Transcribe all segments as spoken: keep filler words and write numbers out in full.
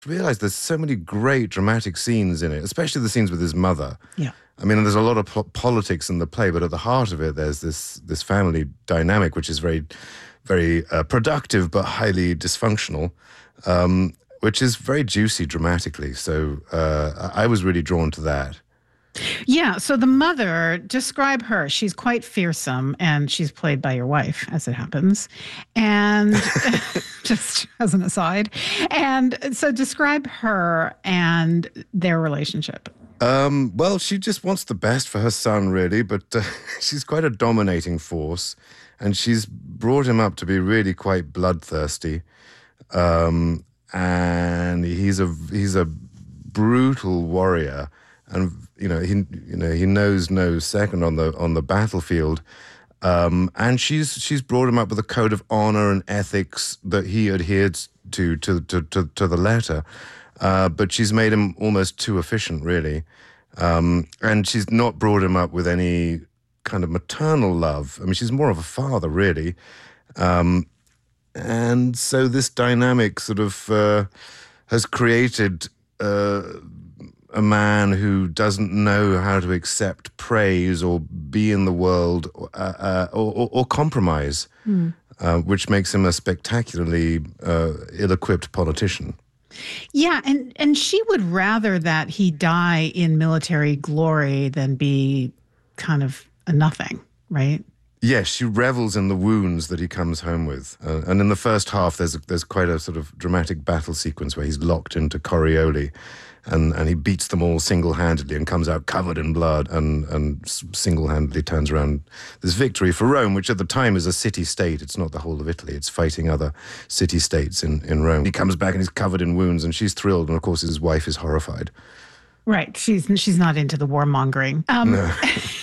realize there's so many great dramatic scenes in it, especially the scenes with his mother. Yeah. I mean, there's a lot of po- politics in the play, but at the heart of it, there's this this family dynamic, which is very, very uh, productive, but highly dysfunctional, um, which is very juicy dramatically. So uh, I was really drawn to that. Yeah, so the mother, describe her. She's quite fearsome, and she's played by your wife, as it happens. And just as an aside. And so describe her and their relationship. Um, well, she just wants the best for her son, really, but uh, she's quite a dominating force, and she's brought him up to be really quite bloodthirsty. Um, and he's a he's a brutal warrior. And you know he you know he knows no second on the on the battlefield, um, and she's she's brought him up with a code of honor and ethics that he adheres to to to to, to the letter, uh, but she's made him almost too efficient, really, um, and she's not brought him up with any kind of maternal love. I mean, she's more of a father, really, um, and so this dynamic sort of uh, has created Uh, a man who doesn't know how to accept praise or be in the world uh, uh, or, or, or compromise, mm. uh, which makes him a spectacularly uh, ill-equipped politician. Yeah, and, and she would rather that he die in military glory than be kind of a nothing, right? Yes, she revels in the wounds that he comes home with. Uh, and in the first half, there's a, there's quite a sort of dramatic battle sequence where he's locked into Corioli, and, and he beats them all single-handedly and comes out covered in blood and, and single-handedly turns around this victory for Rome, which at the time is a city-state. It's not the whole of Italy. It's fighting other city-states in, in Rome. He comes back and he's covered in wounds, and she's thrilled, and of course his wife is horrified. Right. She's, she's not into the warmongering. Um, no.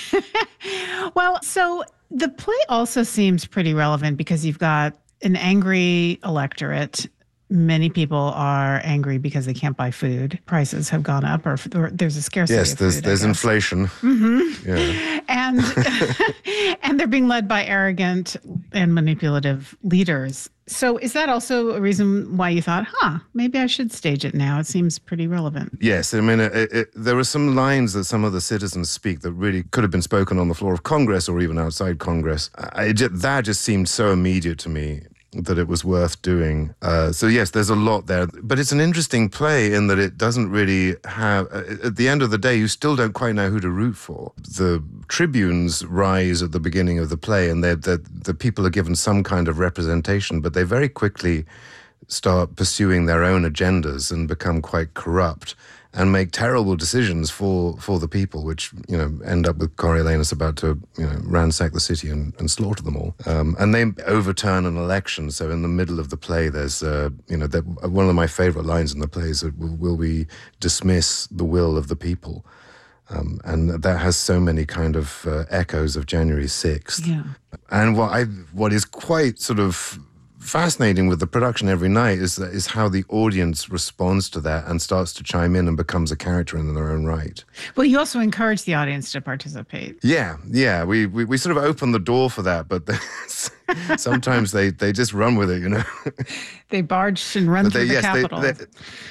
Well, so the play also seems pretty relevant because you've got an angry electorate. Many people are angry because they can't buy food. Prices have gone up, or, or there's a scarcity yes, of there's, food. Yes, there's inflation. Mm-hmm. Yeah. And, and they're being led by arrogant and manipulative leaders. So is that also a reason why you thought, huh, maybe I should stage it now? It seems pretty relevant. Yes, I mean, it, it, there are some lines that some of the citizens speak that really could have been spoken on the floor of Congress or even outside Congress. I, it, that just seemed so immediate to me that it was worth doing. Uh, so yes, there's a lot there. But it's an interesting play in that it doesn't really have, at the end of the day, you still don't quite know who to root for. The tribunes rise at the beginning of the play, and the the people are given some kind of representation, but they very quickly start pursuing their own agendas and become quite corrupt and make terrible decisions for, for the people, which, you know, end up with Coriolanus about to, you know, ransack the city and, and slaughter them all. Um, and they overturn an election. So in the middle of the play, there's, uh, you know, that, one of my favorite lines in the play is, will, will we dismiss the will of the people? Um, and that has so many kind of uh, echoes of January sixth. Yeah. And what I, what is quite sort of fascinating with the production every night is is how the audience responds to that and starts to chime in and becomes a character in their own right. Well, you also encourage the audience to participate. Yeah, yeah. We we, we sort of open the door for that, but sometimes they, they just run with it, you know. They barge and run but through they, the yes, Capitol. They, they,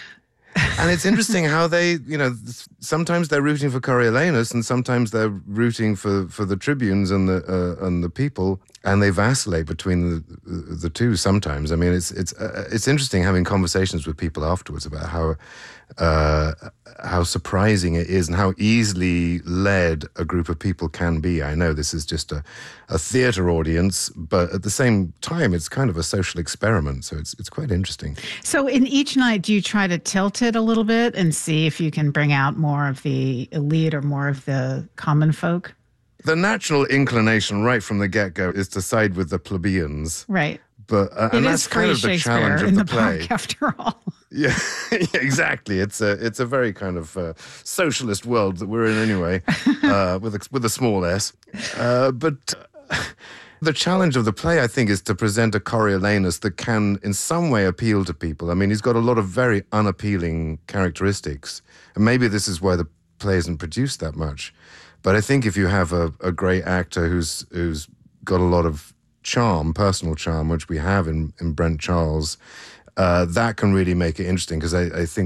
and it's interesting how they, you know, sometimes they're rooting for Coriolanus and sometimes they're rooting for, for the tribunes and the uh, and the people, and they vacillate between the the two sometimes. I mean, it's it's uh, it's interesting having conversations with people afterwards about how uh, how surprising it is and how easily led a group of people can be. I know this is just a, a theatre audience, but at the same time, it's kind of a social experiment, so it's it's quite interesting. So in each night, do you try to tilt it a little bit and see if you can bring out more of the elite or more of the common folk? The natural inclination right from the get-go is to side with the plebeians. Right. But uh, and that's kind of the challenge of in the, the play. Park, after all. Yeah, yeah, exactly. It's a it's a very kind of uh, socialist world that we're in anyway, uh, with a, with a small s. Uh, but uh, the challenge of the play, I think, is to present a Coriolanus that can, in some way, appeal to people. I mean, he's got a lot of very unappealing characteristics, and maybe this is why the play isn't produced that much. But I think if you have a, a great actor who's who's got a lot of charm, personal charm, which we have in, in Brent Charles, uh, that can really make it interesting because I, I think